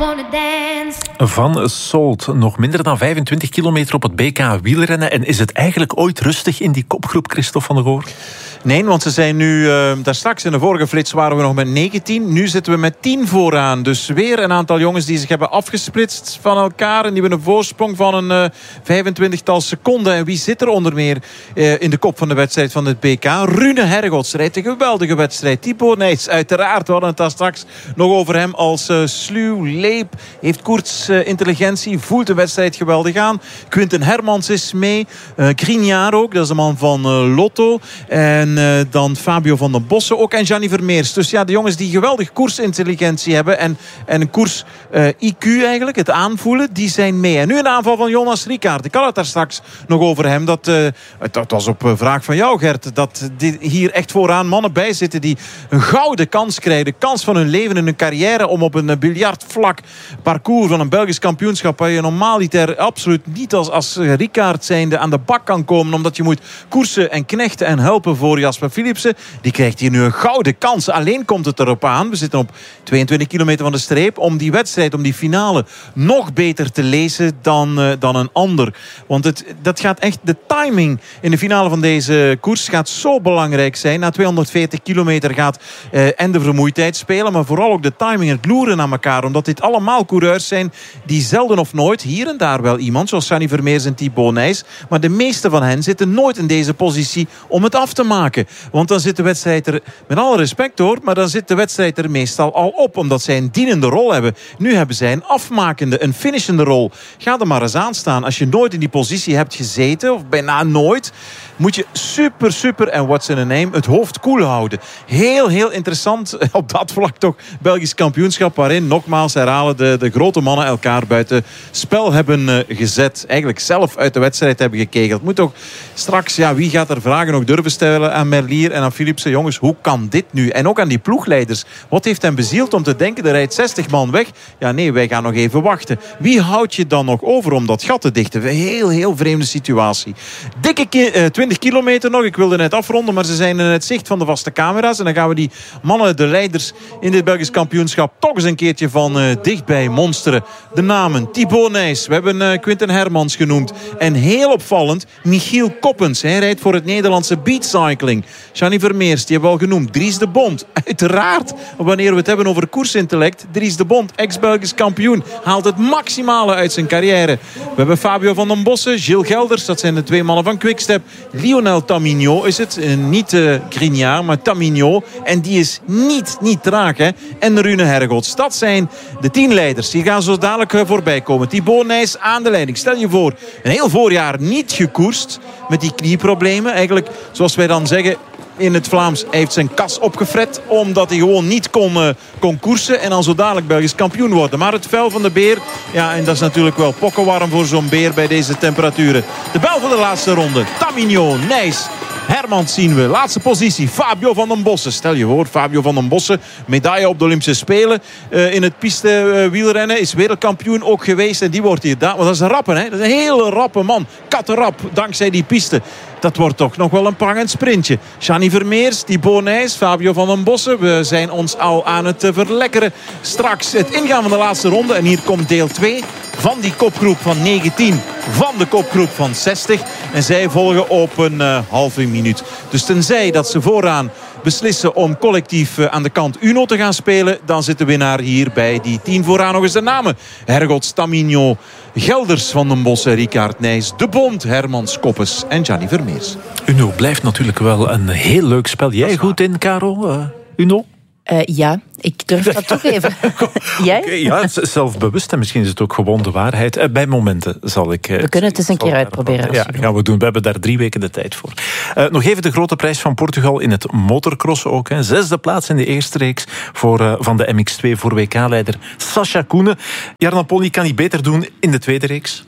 wanna dance. Van Solt, nog minder dan 25 kilometer op het BK wielrennen. En is het eigenlijk ooit rustig in die kopgroep, Christophe van der Goor? Nee, want ze zijn nu... daar straks in de vorige flits waren we nog met 19. Nu zitten we met 10 vooraan. Dus weer een aantal jongens die zich hebben afgesplitst van elkaar. En die hebben een voorsprong van een 25-tal seconden. En wie zit er onder meer in de kop van de wedstrijd van het BK? Rune Hergots rijdt een geweldige wedstrijd. Thibaut Nys, uiteraard. We hadden het daar straks nog over hem als sluw, leep. Heeft koersintelligentie. Voelt de wedstrijd geweldig aan. Quinten Hermans is mee. Grignard ook. Dat is de man van Lotto. En dan Fabio van den Bossen ook. En Gianni Vermeers. Dus ja, de jongens die geweldig koersintelligentie hebben. En een koers IQ eigenlijk. Het aanvoelen. Die zijn mee. En nu een aanval van Jonas Rickaert. Ik had het daar straks nog over hem. Dat was op vraag van jou, Gert. Dat hier echt vooraan mannen bij zitten die een gouden kans krijgen. De kans van hun leven en hun carrière om op een biljartvlak parcours van een Belgisch kampioenschap waar je normaaliter absoluut niet als Rickaert zijnde aan de bak kan komen. Omdat je moet koersen en knechten en helpen voor Jasper Philipsen. Die krijgt hier nu een gouden kans. Alleen komt het erop aan. We zitten op 22 kilometer van de streep. Om die wedstrijd, om die finale nog beter te lezen dan een ander. Want dat gaat echt... De timing in de finale van deze koers gaat zo belangrijk zijn. Na 240 kilometer gaat en de vermoeidheid spelen. Maar vooral ook de timing en het loeren aan elkaar. Omdat dit allemaal coureurs zijn die zelden of nooit, hier en daar wel iemand, zoals Gianni Vermeers en Thibaut Nys. Maar de meeste van hen zitten nooit in deze positie om het af te maken. Want dan zit de wedstrijd er, met alle respect hoor, maar dan zit de wedstrijd er meestal al op. Omdat zij een dienende rol hebben. Nu hebben zij een afmakende, een finishende rol. Ga er maar eens aan staan. Als je nooit in die positie hebt gezeten, of bijna nooit, moet je super, en what's in a name, het hoofd koel houden. Heel interessant op dat vlak toch. Belgisch kampioenschap waarin, nogmaals herhalen, de grote mannen elkaar buiten spel hebben gezet. Eigenlijk zelf uit de wedstrijd hebben gekegeld. Moet toch straks, ja, wie gaat er vragen nog durven stellen aan Merlier en aan Philipsen? Jongens, hoe kan dit nu? En ook aan die ploegleiders. Wat heeft hen bezield om te denken, er rijdt 60 man weg. Ja, nee, wij gaan nog even wachten. Wie houdt je dan nog over om dat gat te dichten? Heel vreemde situatie. Dikke 20 kilometer nog. Ik wilde net afronden, maar ze zijn in het zicht van de vaste camera's. En dan gaan we die mannen, de leiders in dit Belgisch kampioenschap, toch eens een keertje van dichtbij monsteren. De namen: Thibaut Nys, we hebben Quinten Hermans genoemd. En heel opvallend, Michiel Koppens. Hij rijdt voor het Nederlandse beatcycling. Gianni Vermeers, die hebben we al genoemd. Dries de Bond, uiteraard. Wanneer we het hebben over koersintellect, Dries de Bond, ex-Belgisch kampioen, haalt het maximale uit zijn carrière. We hebben Fabio van den Bossen, Gilles Gelders, dat zijn de twee mannen van Quickstep. Lionel Tamigno is het, niet Grignard, maar Tamigno. En die is niet traag, hè. En Rune Hergots. Dat zijn de 10 leiders. Die gaan zo dadelijk voorbij komen. Thibaut Nys aan de leiding. Stel je voor, een heel voorjaar niet gekoerst met die knieproblemen. Eigenlijk, zoals wij dan zeggen in het Vlaams, hij heeft zijn kas opgefret omdat hij gewoon niet kon koersen en dan zo dadelijk Belgisch kampioen worden. Maar het vel van de beer, ja, en dat is natuurlijk wel pokkenwarm voor zo'n beer bij deze temperaturen. De bel van de laatste ronde. Tamigno, Nys, Hermans zien we. Laatste positie, Fabio van den Bossen. Stel je voor, Fabio van den Bossen, medaille op de Olympische Spelen in het piste wielrennen, is wereldkampioen ook geweest. En die wordt hier daar, want dat is een rappe, hè? Dat is een hele rappe man. Kattenrap, dankzij die piste. Dat wordt toch nog wel een prangend sprintje. Gianni Vermeers, Thibaut Nys, Fabio van den Bossen. We zijn ons al aan het verlekkeren. Straks het ingaan van de laatste ronde. En hier komt deel 2 van die kopgroep van 19. Van de kopgroep van 60. En zij volgen op een halve minuut. Dus tenzij dat ze vooraan beslissen om collectief aan de kant Uno te gaan spelen, dan zit de winnaar hier bij die 10 vooraan. Nog eens de namen: Hergots, Tamigno, Gelders, Van den Bossen, Rickaert, Nys, De Bond, Hermans, Koppes en Gianni Vermeers. Uno blijft natuurlijk wel een heel leuk spel. Jij goed in, Karel? Uno? Ja, ik durf dat toegeven. Jij? Okay, ja, zelfbewust en misschien is het ook gewoon de waarheid. Bij momenten zal ik... We kunnen het eens een keer uitproberen. Ja, gaan we doen. We hebben daar 3 weken de tijd voor. Nog even de grote prijs van Portugal in het motocross ook. 6e plaats in de eerste reeks van de MX2 voor WK-leider Sascha Koenen. Jarno Pony kan niet beter doen in de tweede reeks.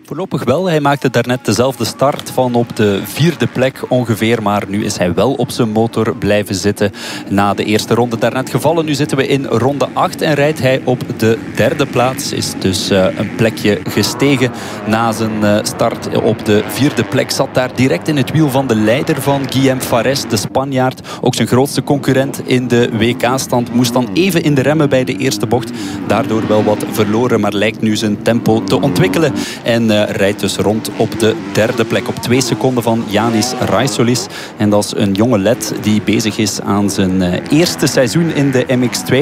Voorlopig wel. Hij maakte daarnet dezelfde start van op de 4e plek ongeveer. Maar nu is hij wel op zijn motor blijven zitten na de eerste ronde daarnet gevallen. Nu zitten we in ronde 8 en rijdt hij op de 3e plaats. Is dus een plekje gestegen na zijn start op de 4e plek. Zat daar direct in het wiel van de leider van Guillem Farès, de Spanjaard. Ook zijn grootste concurrent in de WK-stand. Moest dan even in de remmen bij de eerste bocht. Daardoor wel wat verloren, maar lijkt nu zijn tempo te ontwikkelen. En rijdt dus rond op de 3e plek. Op 2 seconden van Yanis Raisolis. En dat is een jonge led die bezig is aan zijn eerste seizoen in de MX2.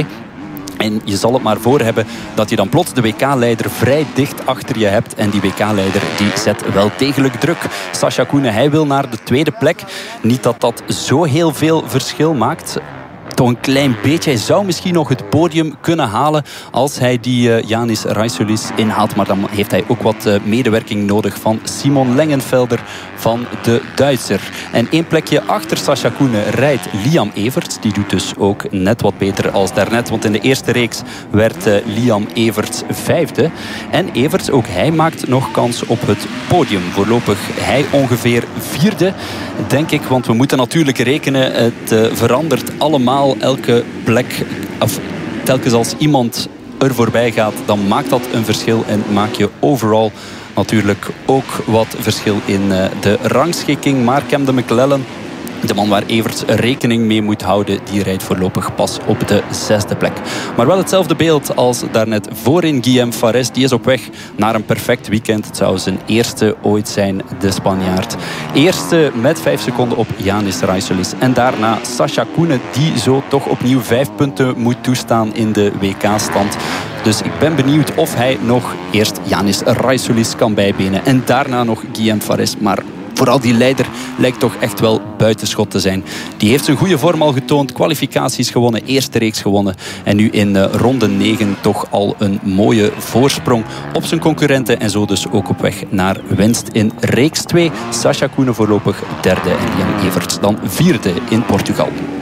En je zal het maar voor hebben dat je dan plots de WK-leider vrij dicht achter je hebt. En die WK-leider die zet wel degelijk druk. Sacha Koenen, hij wil naar de 2e plek. Niet dat dat zo heel veel verschil maakt. Toch een klein beetje. Hij zou misschien nog het podium kunnen halen als hij die Yanis Raisolis inhaalt. Maar dan heeft hij ook wat medewerking nodig van Simon Lengenfelder van de Duitser. En 1 plekje achter Sacha Koenen rijdt Liam Everts. Die doet dus ook net wat beter als daarnet. Want in de eerste reeks werd Liam Everts 5e. En Everts, ook hij maakt nog kans op het podium. Voorlopig hij ongeveer 4e, denk ik. Want we moeten natuurlijk rekenen, het verandert allemaal elke plek. Of telkens als iemand er voorbij gaat, dan maakt dat een verschil. En maak je overal natuurlijk ook wat verschil in de rangschikking. Maar Cam McLellan, de man waar Everts rekening mee moet houden, die rijdt voorlopig pas op de 6e plek. Maar wel hetzelfde beeld als daarnet voorin. Guillem Farès, die is op weg naar een perfect weekend. Het zou zijn eerste ooit zijn, de Spanjaard. Eerste met 5 seconden op Yanis Raisolis. En daarna Sacha Koenen, die zo toch opnieuw 5 punten moet toestaan in de WK-stand. Dus ik ben benieuwd of hij nog eerst Yanis Raisolis kan bijbenen. En daarna nog Guillem Farès. Maar vooral die leider lijkt toch echt wel buitenschot te zijn. Die heeft zijn goede vorm al getoond. Kwalificaties gewonnen, eerste reeks gewonnen. En nu in ronde 9 toch al een mooie voorsprong op zijn concurrenten. En zo dus ook op weg naar winst in reeks 2. Sacha Koenen voorlopig 3e en Liam Everts dan 4e in Portugal.